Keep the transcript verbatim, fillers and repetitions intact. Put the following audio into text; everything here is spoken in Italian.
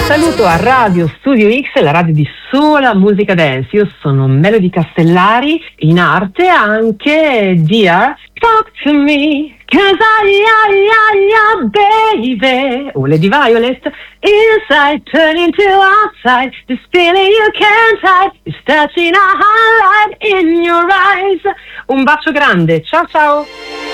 saluto a Radio Studio X, la radio di sola musica dance. Io sono Melody Castellari, in arte anche Dear Talk to Me, cause I, I, I, I, baby. O Lady Violet, inside turning to outside, this feeling you can't hide, is touching a highlight in your eyes. Un bacio grande, ciao ciao.